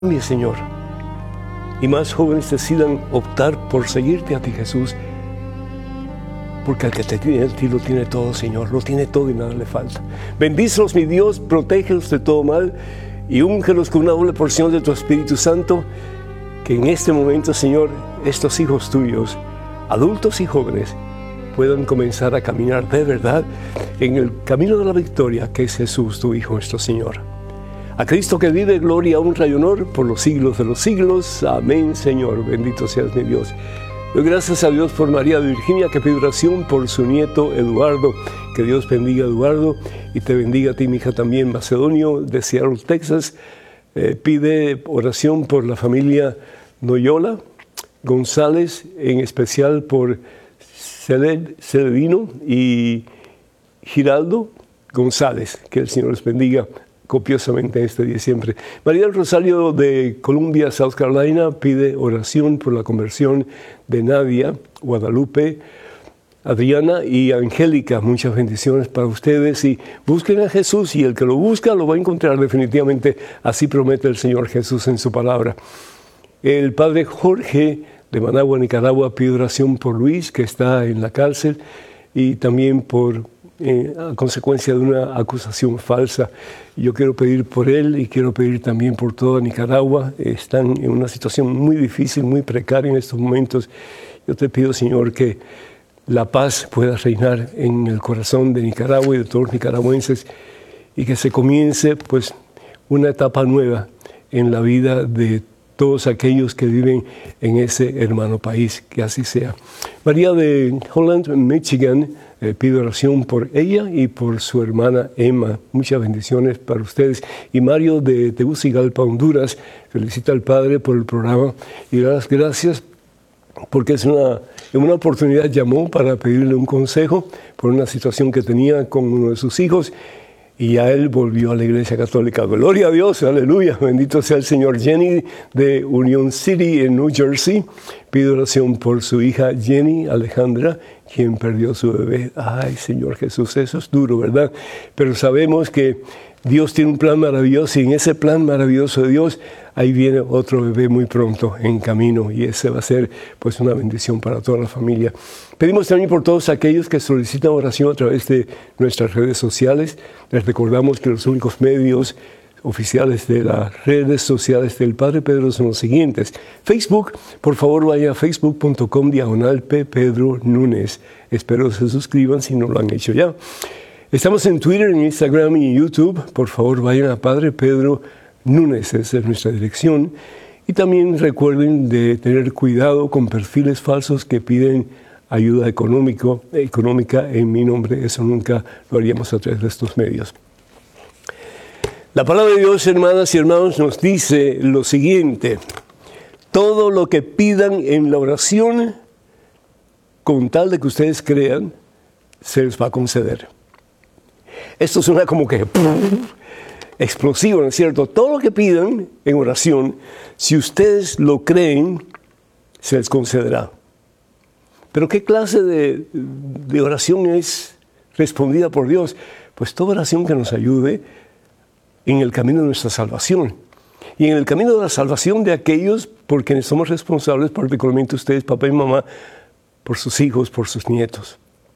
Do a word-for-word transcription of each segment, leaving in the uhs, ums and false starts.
mi Señor, y más jóvenes decidan optar por seguirte a ti, Jesús, porque el que te tiene a ti lo tiene todo, Señor, lo tiene todo y nada le falta. Bendícelos, mi Dios, protégelos de todo mal y úngelos con una doble porción de tu Espíritu Santo, que en este momento, Señor, estos hijos tuyos, adultos y jóvenes, puedan comenzar a caminar de verdad en el camino de la victoria, que es Jesús, tu Hijo, nuestro Señor. A Cristo que vive, gloria, honra y honor por los siglos de los siglos. Amén, Señor. Bendito seas, mi Dios. Doy gracias a Dios por María de Virginia, que pide oración por su nieto Eduardo. Que Dios bendiga a Eduardo y te bendiga a ti, mi hija, también. Macedonio de Seattle, Texas, eh, pide oración por la familia Noyola González, en especial por Celedino y Giraldo González. Que el Señor les bendiga copiosamente este día siempre. María del Rosario de Columbia, South Carolina, pide oración por la conversión de Nadia, Guadalupe, Adriana y Angélica. Muchas bendiciones para ustedes y busquen a Jesús, y el que lo busca lo va a encontrar definitivamente. Así promete el Señor Jesús en su palabra. El padre Jorge de Managua, Nicaragua, pide oración por Luis, que está en la cárcel, y también por Eh, a consecuencia de una acusación falsa. Yo quiero pedir por él y quiero pedir también por toda Nicaragua. Están en una situación muy difícil, muy precaria en estos momentos. Yo te pido, Señor, que la paz pueda reinar en el corazón de Nicaragua y de todos los nicaragüenses, y que se comience pues una etapa nueva en la vida de todos aquellos que viven en ese hermano país. Que así sea. María de Holland, Michigan, Eh, pido oración por ella y por su hermana Emma. Muchas bendiciones para ustedes. Y Mario de Tegucigalpa, Honduras, felicita al Padre por el programa y le das gracias porque es una, en una oportunidad llamó para pedirle un consejo por una situación que tenía con uno de sus hijos, y a él volvió a la Iglesia Católica. Gloria a Dios, aleluya, bendito sea el Señor. Jenny de Union City, en New Jersey, pide oración por su hija Jenny Alejandra, quien perdió su bebé. Ay, Señor Jesús, eso es duro, ¿verdad? Pero sabemos que Dios tiene un plan maravilloso, y en ese plan maravilloso de Dios, ahí viene otro bebé muy pronto en camino, y ese va a ser pues una bendición para toda la familia. Pedimos también por todos aquellos que solicitan oración a través de nuestras redes sociales. Les recordamos que los únicos medios oficiales de las redes sociales del Padre Pedro son los siguientes. Facebook, por favor vaya a facebook punto com diagonal P Pedro Núñez. Espero se suscriban si no lo han hecho ya. Estamos en Twitter, en Instagram y en YouTube. Por favor vayan a Padre Pedro Núñez, esa es nuestra dirección. Y también recuerden de tener cuidado con perfiles falsos que piden ayuda económico, económica en mi nombre. Eso nunca lo haríamos a través de estos medios. La palabra de Dios, hermanas y hermanos, nos dice lo siguiente: todo lo que pidan en la oración, con tal de que ustedes crean, se les va a conceder. Esto suena como que explosivo, ¿no es cierto? Todo lo que pidan en oración, si ustedes lo creen, se les concederá. Pero ¿qué clase de, de oración es respondida por Dios? Pues toda oración que nos ayude en el camino de nuestra salvación, y en el camino de la salvación de aquellos por quienes somos responsables, particularmente ustedes, papá y mamá, por sus hijos, por sus nietos.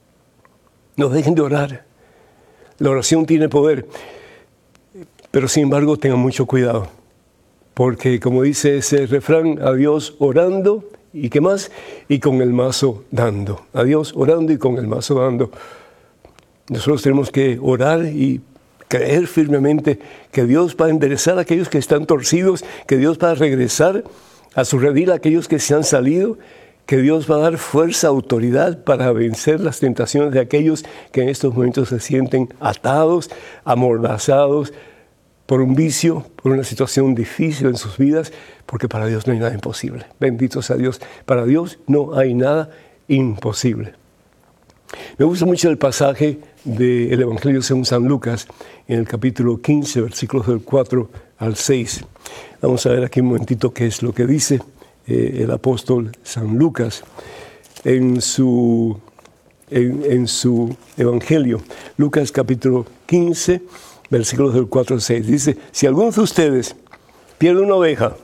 No dejen de orar. La oración tiene poder, pero sin embargo tengan mucho cuidado, porque como dice ese refrán, a Dios orando, ¿y qué más? Y con el mazo dando. A Dios orando y con el mazo dando. Nosotros tenemos que orar y creer firmemente que Dios va a enderezar a aquellos que están torcidos, que Dios va a regresar a su redil a aquellos que se han salido, que Dios va a dar fuerza, autoridad para vencer las tentaciones de aquellos que en estos momentos se sienten atados, amordazados por un vicio, por una situación difícil en sus vidas, porque para Dios no hay nada imposible. Bendito sea Dios. Para Dios no hay nada imposible. Me gusta mucho el pasaje del Evangelio según San Lucas, en el capítulo quince, versículos del cuatro al seis. Vamos a ver aquí un momentito qué es lo que dice eh, el apóstol San Lucas en su, en, en su Evangelio. Lucas capítulo quince, versículos del cuatro al seis. Dice: si alguno de ustedes Pierde una oveja.